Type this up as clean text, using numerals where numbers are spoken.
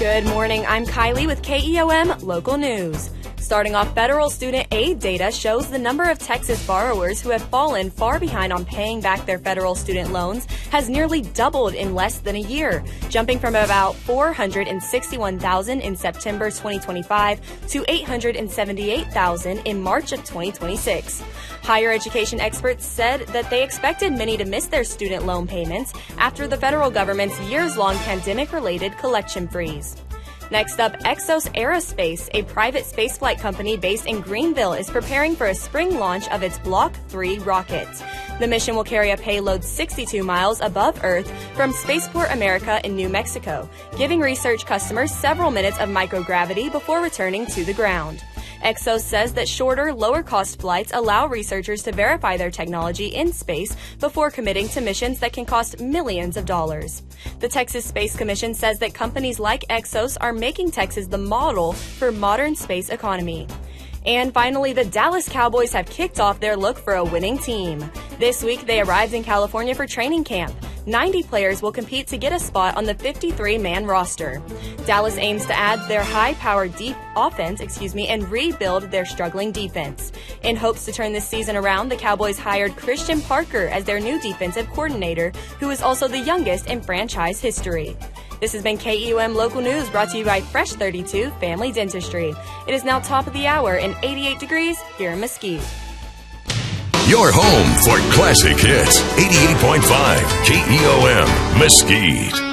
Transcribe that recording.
Good morning, I'm Kylie with KEOM Local News. Starting off, federal student aid data shows the number of Texas borrowers who have fallen far behind on paying back their federal student loans has nearly doubled in less than a year, jumping from about 461,000 in September 2025 to 878,000 in March of 2026. Higher education experts said that they expected many to miss their student loan payments after the federal government's years-long pandemic-related collection freeze. Next up, Exos Aerospace, a private spaceflight company based in Greenville, is preparing for a spring launch of its Block 3 rocket. The mission will carry a payload 62 miles above Earth from Spaceport America in New Mexico, giving research customers several minutes of microgravity before returning to the ground. Exos says that shorter, lower-cost flights allow researchers to verify their technology in space before committing to missions that can cost millions of dollars. The Texas Space Commission says that companies like Exos are making Texas the model for modern space economy. And finally, the Dallas Cowboys have kicked off their look for a winning team. This week, they arrived in California for training camp. 90 players will compete to get a spot on the 53-man roster. Dallas aims to add their high-powered offense, and rebuild their struggling defense. In hopes to turn this season around, the Cowboys hired Christian Parker as their new defensive coordinator, who is also the youngest in franchise history. This has been KEOM Local News, brought to you by Fresh 32 Family Dentistry. It is now top of the hour and 88 degrees here in Mesquite. Your home for classic hits, 88.5 KEOM Mesquite.